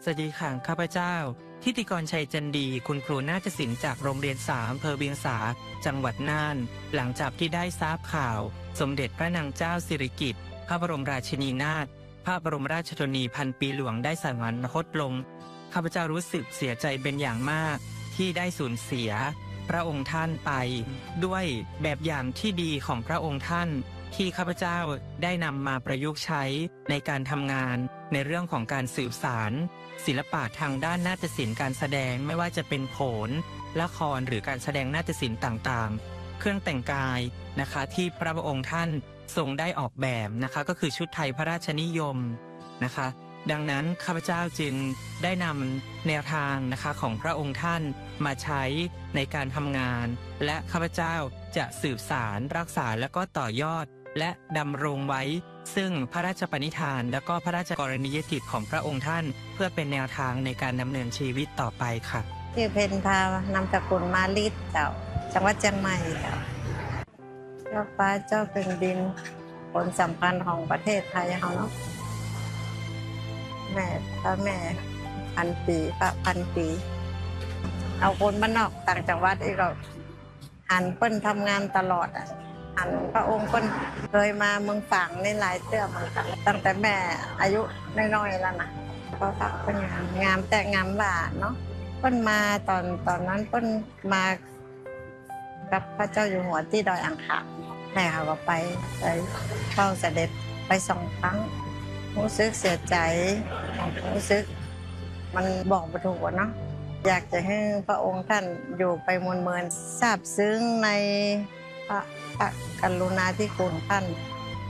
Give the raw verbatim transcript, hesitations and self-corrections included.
สวัสดีค่ะข้าพเจ้าทิติกรชัยจันดีคุณครูนาฏศิลป์จากโรงเรียนสามอำเภอเวียงสาจังหวัดน่านหลังจากที่ได้ทราบข่าวสมเด็จพระนางเจ้าสิริกิติ์พระบรมราชินีนาถพระบรมราชชนนีพันปีหลวงได้สวรรคตลงข้าพเจ้ารู้สึกเสียใจเป็นอย่างมากที่ได้สูญเสียพระองค์ท่านไปด้วยแบบอย่างที่ดีของพระองค์ท่านที่ข้าพเจ้าได้นำมาประยุกต์ใช้ในการทำงานในเรื่องของการสื่อสารศิลปะทางด้านนาฏศิลป์การแสดงไม่ว่าจะเป็นโขนละครหรือการแสดงนาฏศิลป์ต่างๆเครื่องแต่งกายนะคะที่พระองค์ท่านทรงได้ออกแบบนะคะก็คือชุดไทยพระราชนิยมนะคะดังนั้นข้าพเจ้าจึงได้นำแนวทางนะคะของพระองค์ท่านมาใช้ในการทำงานและข้าพเจ้าจะสืบสารรักษาและก็ต่อยอดและดำรงไว้ซึ่งพระราชปณิธานและก็พระราชกรณียกิจของพระองค์ท่านเพื่อเป็นแนวทางในการดำเนินชีวิตต่อไปค่ะชื่อเพนพานามสกุลมาลิดเจ้าจังหวัดเชียงใหม่เจ้าเจ้าฟ้าเจ้าเป็นดินผลสำคัญของประเทศไทยเขาเนาะแม่พระแม่พันปีพระพันปีเอาคนบ้านนอกต่างจังหวัดอีกก็หันเปิ้นทำงานตลอดอ่ะหันพระองค์เปิ้นเคยมาเมืองฝั่งในหลายเตื้อเหมือนกันตั้งแต่แม่อายุน้อยๆแล้วนะก็พักเป็นงามงามแต่งามหวานเนาะเปิ้นมาตอนตอนนั้นเปิ้นมากับพระเจ้าอยู่หัวที่ดอยอ่างขางแม่เขาก็ไปไปเฝ้าเสด็จไปสองครั้งรู้สึกเสียใจรู้สึกมันบอกไม่ถูกเนาะอยากจะให้พระองค์ท่านอยู่ไปมวลเมินซาบซึ้งในพระกรุณาธิคุณท่าน